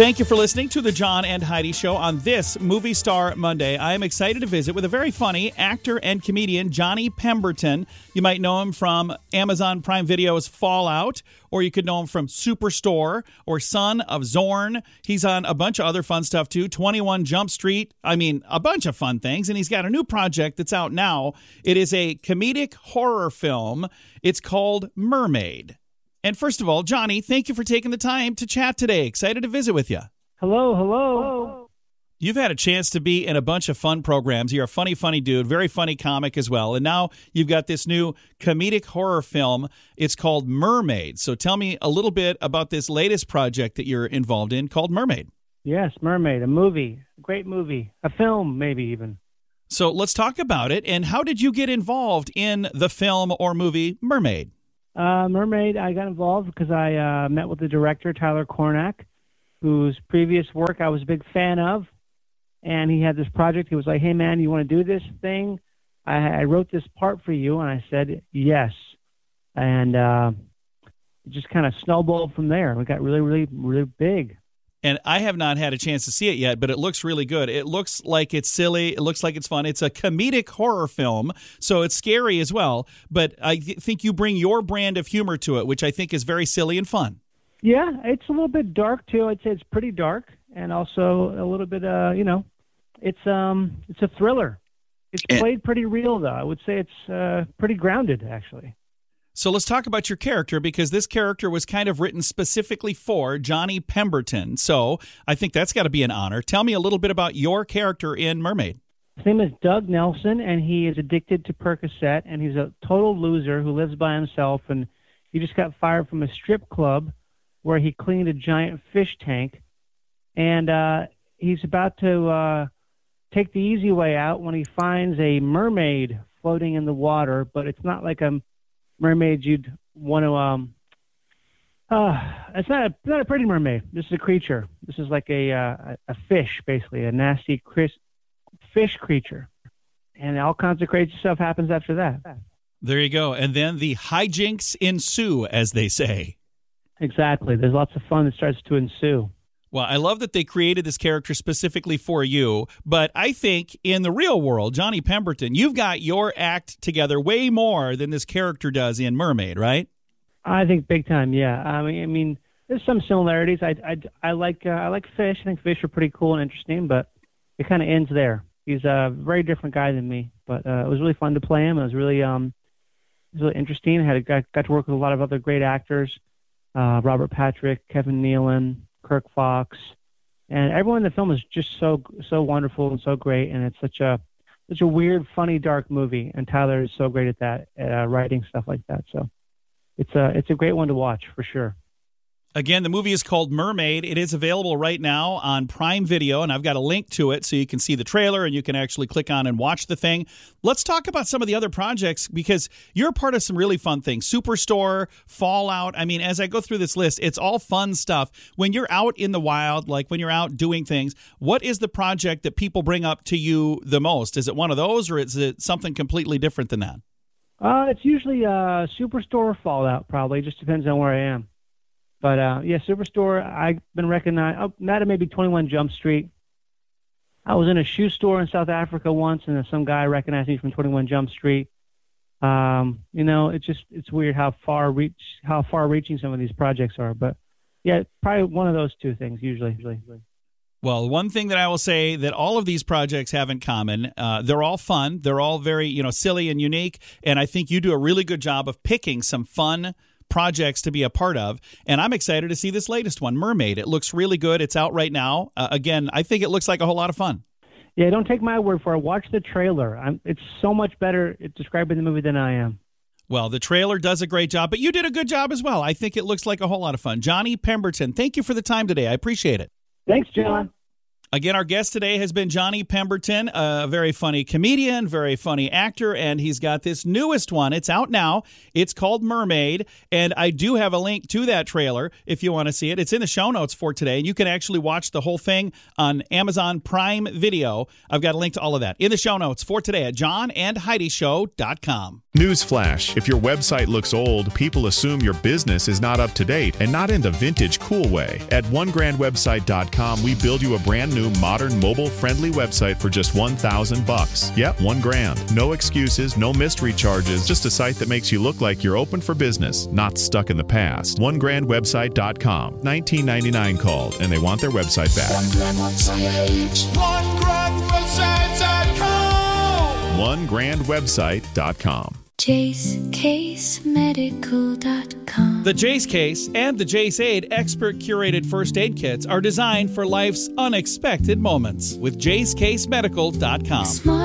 Thank you for listening to the John and Heidi Show on this Movie Star Monday. I am excited to visit with a very funny actor and comedian, Johnny Pemberton. You might know him from Amazon Prime Video's Fallout, or you could know him from Superstore or Son of Zorn. He's on a bunch of other fun stuff, too. 21 Jump Street. I mean, a bunch of fun things. And he's got a new project that's out now. It is a comedic horror film. It's called Mermaid. And first of all, Johnny, thank you for taking the time to chat today. Excited to visit with you. Hello. You've had a chance to be in a bunch of fun programs. You're a funny dude, very funny comic as well. And now you've got this new comedic horror film. It's called Mermaid. So tell me a little bit about this latest project that you're involved in called Mermaid. Yes, Mermaid, a movie, a great movie, a film maybe even. So let's talk about it. And how did you get involved in the film or movie Mermaid? Mermaid, I got involved because I met with the director, Tyler Cornack, whose previous work I was a big fan of. And he had this project. He was like, hey, man, you want to do this thing? I wrote this part for you. And I said, yes. And it just kind of snowballed from there. We got really big. And I have not had a chance to see it yet, but it looks really good. It looks like it's silly. It looks like it's fun. It's a comedic horror film, so it's scary as well. But I think you bring your brand of humor to it, which I think is very silly and fun. Yeah, it's a little bit dark, too. I'd say it's pretty dark, and also a little bit, it's a thriller. It's played pretty real, though. I would say it's pretty grounded, actually. So let's talk about your character, because this character was kind of written specifically for Johnny Pemberton. So I think that's got to be an honor. Tell me a little bit about your character in Mermaid. His name is Doug Nelson, and he is addicted to Percocet, and he's a total loser who lives by himself, and he just got fired from a strip club where he cleaned a giant fish tank, and he's about to take the easy way out when he finds a mermaid floating in the water, but it's not like a mermaid you'd want to it's not a pretty mermaid. This is a creature. This is like a fish, basically, a nasty fish creature, and all kinds of crazy stuff happens after that. There you go. And then the hijinks ensue, as they say. Exactly. There's lots of fun that starts to ensue. Well, I love that they created this character specifically for you, but I think in the real world, Johnny Pemberton, you've got your act together way more than this character does in Mermaid, right? I think big time, yeah. I mean, there's some similarities. I like fish. I think fish are pretty cool and interesting, but it kind of ends there. He's a very different guy than me, but it was really fun to play him. It was really interesting. I got to work with a lot of other great actors, Robert Patrick, Kevin Nealon, Kirk Fox, and everyone in the film is just so wonderful and so great, and it's such a weird, funny, dark movie, and Tyler is so great at that, at writing stuff like that. So it's a great one to watch for sure. Again, the movie is called Mermaid. It is available right now on Prime Video, and I've got a link to it so you can see the trailer and you can actually click on and watch the thing. Let's talk about some of the other projects, because you're a part of some really fun things. Superstore, Fallout. I mean, as I go through this list, it's all fun stuff. When you're out in the wild, like when you're out doing things, what is the project that people bring up to you the most? Is it one of those, or is it something completely different than that? It's usually Superstore or Fallout, probably. Just depends on where I am. But, yeah, Superstore, I've been recognized. That maybe 21 Jump Street. I was in a shoe store in South Africa once, and some guy recognized me from 21 Jump Street. It's weird how far-reaching some of these projects are. But, yeah, probably one of those two things usually. Well, one thing that I will say that all of these projects have in common, they're all fun. They're all very, silly and unique. And I think you do a really good job of picking some fun projects to be a part of, and I'm excited to see this latest one, Mermaid. It looks really good. It's out right now. Again, I think it looks like a whole lot of fun. Yeah, don't take my word for it. Watch the trailer. It's so much better at describing the movie than I am. Well, the trailer does a great job, but you did a good job as well. I think it looks like a whole lot of fun. Johnny Pemberton, thank you for the time today. I appreciate it. Thanks, John. Again, our guest today has been Johnny Pemberton, a very funny comedian, very funny actor, and he's got this newest one. It's out now. It's called Mermaid, and I do have a link to that trailer if you want to see it. It's in the show notes for today, and you can actually watch the whole thing on Amazon Prime Video. I've got a link to all of that in the show notes for today at johnandheidishow.com. Newsflash, if your website looks old, people assume your business is not up to date and not in the vintage cool way. At onegrandwebsite.com, we build you a brand new, modern, mobile-friendly website for just $1,000. Yep, $1,000. No excuses, no mystery charges, just a site that makes you look like you're open for business, not stuck in the past. onegrandwebsite.com. $19.99 called, and they want their website back. onegrandwebsite.com. JaceCaseMedical.com. The Jace Case and the Jace Aid expert-curated first aid kits are designed for life's unexpected moments with JaceCaseMedical.com.